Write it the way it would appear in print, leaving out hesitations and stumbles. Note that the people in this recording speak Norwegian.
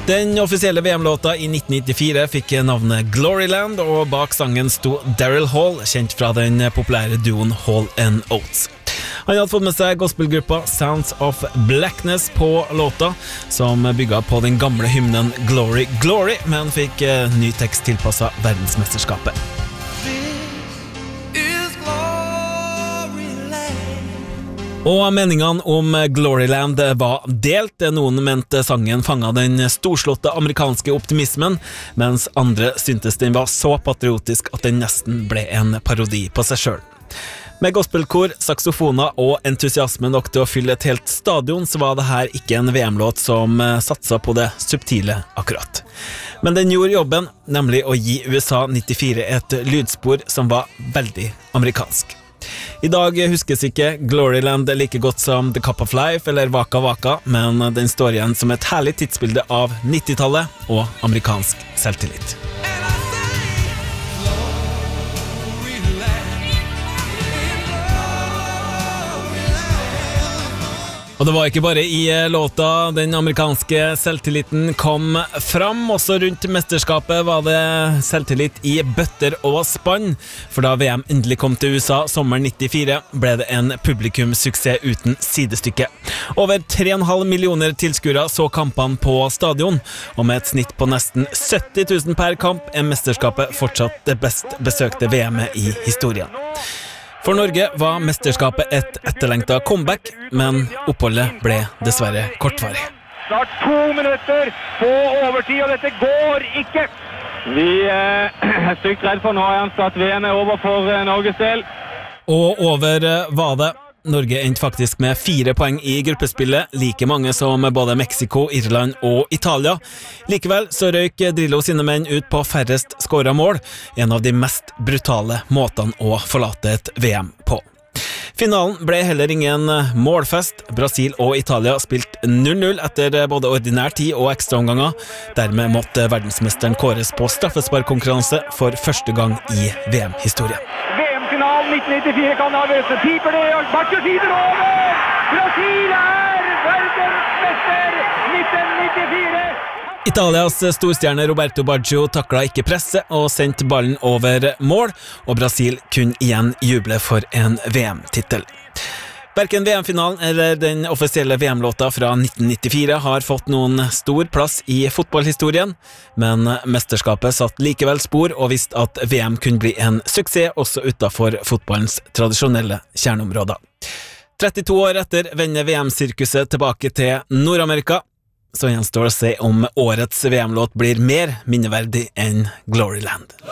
Den offisielle VM-låta i 1994 fikk navnet Gloryland, og bak sangen sto Daryl Hall, kjent fra den populære duoen Hall & Oates. Han hadde fått med seg gospelgruppa Sounds of Blackness på låta, som bygget på den gamle hymnen Glory, Glory, men fikk ny tekst tilpasset verdensmesterskapet. Og meningene om Gloryland var delt. Noen mente sangen fanget den storslåtte amerikanske optimismen, mens andre syntes den var så patriotisk at den nesten ble en parodi på seg selv. Med gospelkor, saksofoner og entusiasme nok til å fylle et helt stadion, så var det her ikke en VM-låt som satset på det subtile akkurat. Men den gjorde jobben, nemlig å gi USA 94 et lydspor som var veldig amerikansk. I dag huskes ikke Gloryland like godt som The Cup of Life eller Waka Waka, men den står igjen som et herlig tidsbilde av 90-tallet og amerikansk selvtillit. Og det var ikke bare i låta den amerikanske selvtilliten kom fram. Også rundt mesterskapet var det selvtillit i bøtter og spann. For da VM endelig kom til USA sommeren 94, ble det en publikumssuksess uten sidestykke. Over 3,5 millioner tilskuere så kampene på stadion, og med et snitt på nesten 70 000 per kamp er mesterskapet fortsatt det best besøkte VM-et i historien. For Norge var mesterskapet et etterlengtet comeback, men oppholdet ble dessverre kortvarig. Snart 2 minutter på overtid, og dette går ikke. Vi er stygt redd for nå at VM er over for Norges del. Og over var det. Norge endte faktisk med 4 poeng i gruppespillet, like mange som både Mexico, Irland og Italia. Likevel så røyk Drillo sine menn ut på færrest skåret mål, en av de mest brutale måtene å forlate et VM på. Finalen ble heller ingen målfest. Brasil og Italia spilte 0-0 etter både ordinær tid og ekstraomganger. Dermed måtte verdensmesteren kåres på straffesparkkonkurranse for første gang i VM-historien. VM-finalen 1994 kan avgjøres. Piper det, og matchtiden er over! Brasil er verdensmester 1994! Italias storstjerne Roberto Baggio taklet ikke presse og sendte ballen over mål, og Brasil kunne igjen juble for en VM-titel. Hverken VM-finalen eller den offisielle VM-låta fra 1994 har fått noen stor plass i fotballhistorien, men mesterskapet satt likevel spor og visste at VM kunne bli en suksess også utenfor fotballens tradisjonelle kjerneområder. 32 år etter vender VM-sirkuset tilbake til Nord-Amerika, så gjenstår det å se om årets VM-låt blir mer minneverdig enn Gloryland.